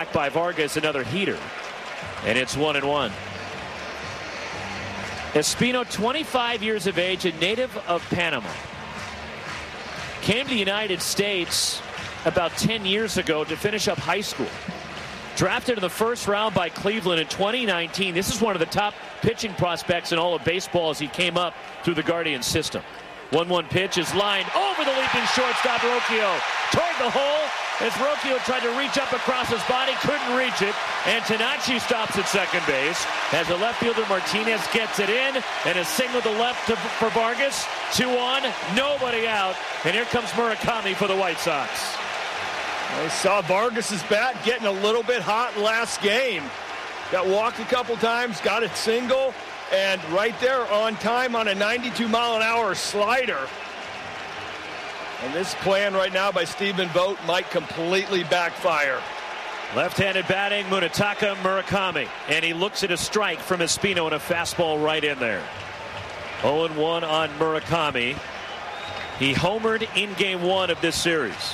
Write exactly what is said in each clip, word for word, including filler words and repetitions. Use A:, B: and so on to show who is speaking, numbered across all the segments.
A: hit by Vargas, another heater. And it's one and one. Espino, twenty-five years of age, a native of Panama. Came to the United States about ten years ago to finish up high school. Drafted in the first round by Cleveland in twenty nineteen. This is one of the top pitching prospects in all of baseball as he came up through the Guardian system. one one pitch is lined over the leaping shortstop Rocchio toward the hole as Rocchio tried to reach up across his body, couldn't reach it. Antonacci stops at second base as the left fielder Martinez gets it in, and a single to left to, for Vargas. Two on, nobody out, and here comes Murakami for the White Sox.
B: I saw Vargas's bat getting a little bit hot last game. Got walked a couple times, got a single, and right there on time on a ninety-two mile an hour slider. And this plan right now by Stephen Vogt might completely backfire.
A: Left-handed batting, Munetaka Murakami. And he looks at a strike from Espino and a fastball right in there. oh and one on Murakami. He homered in game one of this series.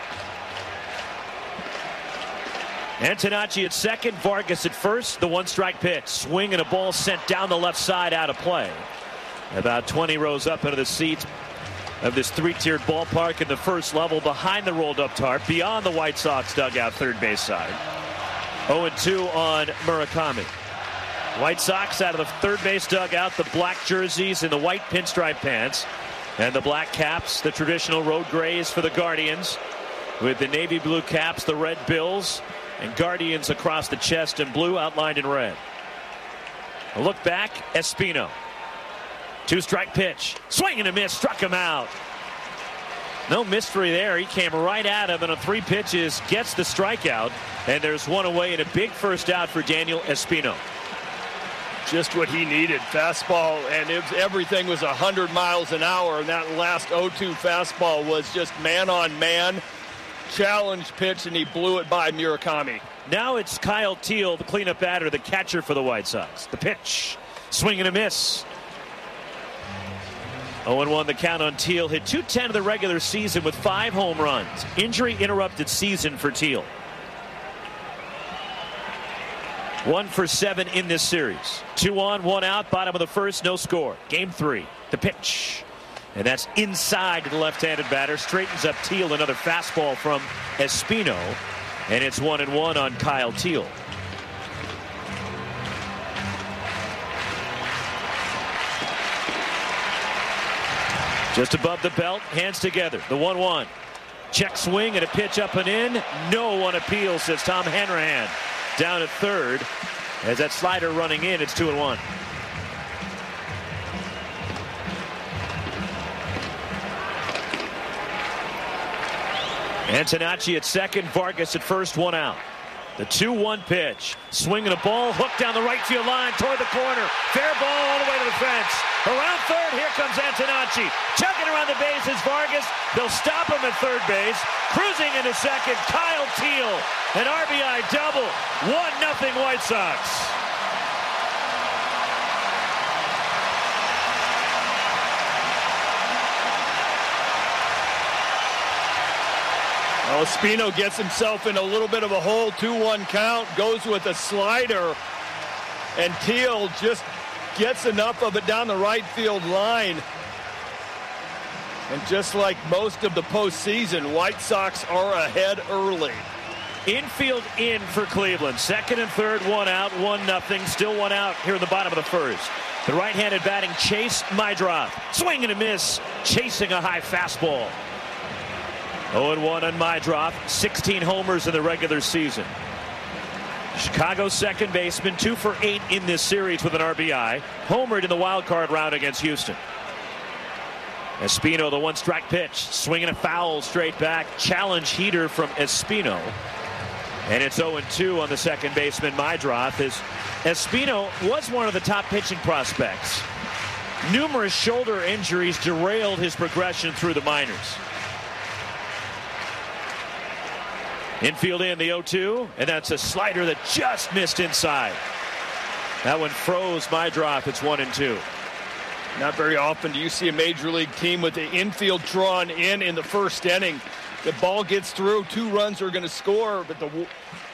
A: Antonacci at second, Vargas at first. The one-strike pitch. Swing and a ball sent down the left side out of play. About twenty rows up into the seats of this three-tiered ballpark in the first level behind the rolled-up tarp, beyond the White Sox dugout third base side. oh and two on Murakami. White Sox out of the third base dugout, the black jerseys and the white pinstripe pants, and the black caps, the traditional road grays for the Guardians, with the navy blue caps, the red bills, and Guardians across the chest in blue outlined in red. A look back, Espino. Two-strike pitch. Swing and a miss. Struck him out. No mystery there. He came right at him, and on three pitches gets the strikeout. And there's one away and a big first out for Daniel Espino.
B: Just what he needed. Fastball, and it was, everything was one hundred miles an hour. And that last oh two fastball was just man-on-man. Challenge pitch, and he blew it by Murakami.
A: Now it's Kyle Teel, the cleanup batter, the catcher for the White Sox. The pitch. Swing and a miss. oh and one the count on Teel. Hit two ten of the regular season with five home runs. Injury interrupted season for Teel. One for seven in this series. Two on, one out, bottom of the first, no score. Game three. The pitch. And that's inside to the left-handed batter. Straightens up Teel. Another fastball from Espino. And it's one and one on Kyle Teel. Just above the belt, hands together. The one one. Check swing and a pitch up and in. No one appeals, says Tom Hanrahan. Down at third. As that slider running in, it's two and one. Antonacci at second, Vargas at first, one out. The two one pitch. Swinging a ball, hooked down the right field line toward the corner. Fair ball all the way to the fence. Around third, here comes Antonacci. Chugging around the bases, Vargas. They'll stop him at third base. Cruising into second, Kyle Teel. An R B I double. one nothing White Sox.
B: Well, Espino gets himself in a little bit of a hole. two one count. Goes with a slider. And Teel just gets enough of it down the right field line. And just like most of the postseason, White Sox are ahead early.
A: Infield in for Cleveland. Second and third, one out, one nothing. Still one out here in the bottom of the first. The right-handed batting Chase Meidroth. Swing and a miss. Chasing a high fastball. oh and one on Meidroth. sixteen homers in the regular season. Chicago second baseman, two for eight in this series with an R B I. Homered in the wild card round against Houston. Espino, the one-strike pitch. Swinging a foul straight back. Challenge heater from Espino. And it's oh and two on the second baseman, Meidroth. As Espino was one of the top pitching prospects. Numerous shoulder injuries derailed his progression through the minors. Infield in the oh two, and that's a slider that just missed inside. That one froze Meidroth. It's one and two.
B: Not very often do you see a major league team with the infield drawn in in the first inning. The ball gets through, two runs are going to score, but the